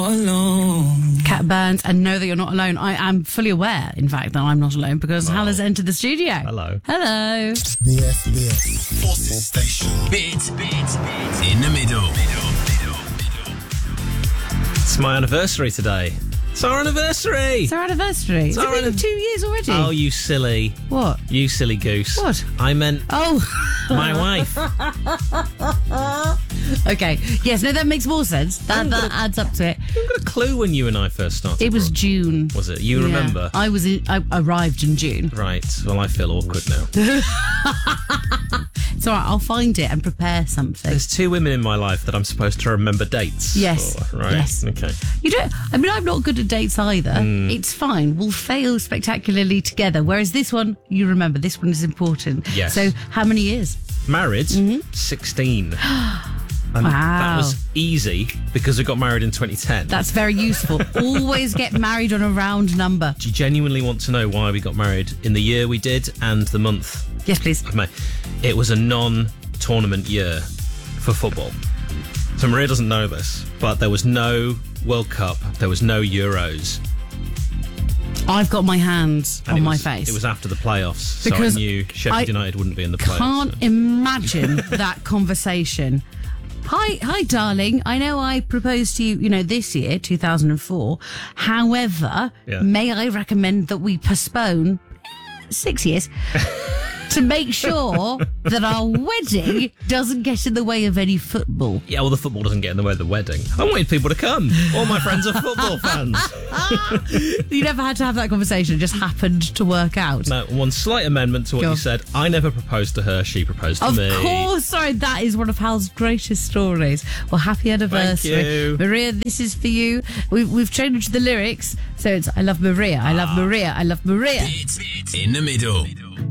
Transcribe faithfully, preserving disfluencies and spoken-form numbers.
Alone. Cat Burns, and know that you're not alone. I am fully aware, in fact, that I'm not alone because Oh. Hal has entered the studio. Hello. Hello. B F B F Forces Station. Bit, bit, bit in the middle. It's my anniversary today. It's our anniversary. It's our anniversary. It's our been anniv- two years already. Oh, you silly. What? You silly goose. What? I meant Oh. my wife. Okay. Yes, no, that makes more sense. That, haven't that got a- adds up to it. I haven't got a clue when you and I first started. It was Brooke. June. Was it? You Yeah. remember? I was in, I arrived in June. Right. Well, I feel awkward now. It's all right. I'll find it and prepare something. There's two women in my life that I'm supposed to remember dates. Yes. for, right? Yes. Okay. You don't. I mean, I'm not good at dates either. Mm. It's fine. We'll fail spectacularly together. Whereas this one, you remember, this one is important. Yes. So, how many years? Married, sixteen. And Wow. that was easy because we got married in twenty ten. That's very useful. Always get married on a round number. Do you genuinely want to know why we got married in the year we did and the month? Yes, please. Mate, it was a non-tournament year for football. So Maria doesn't know this, but there was no World Cup, there was no Euros. I've got my hands And on it my was, face. It was after the playoffs, Because so I knew Sheffield I United wouldn't be in the playoffs. Can't so- imagine that conversation. Hi, hi, darling. I know I proposed to you, you know, this year, two thousand four. However, Yeah. may I recommend that we postpone eh, six years to make sure that our wedding doesn't get in the way of any football? Yeah, well, the football doesn't get in the way of the wedding. I wanted people to come. All my friends are football fans. You never had to have that conversation. It just happened to work out. No, one slight amendment to what Go you on. said. I never proposed to her, she proposed to Of me. course, sorry, that is one of Hal's greatest stories. Well, happy anniversary. you. Maria, this is for you. We've, we've changed the lyrics, so it's I love Maria, I love Maria, I love Maria. Bit, bit in the middle.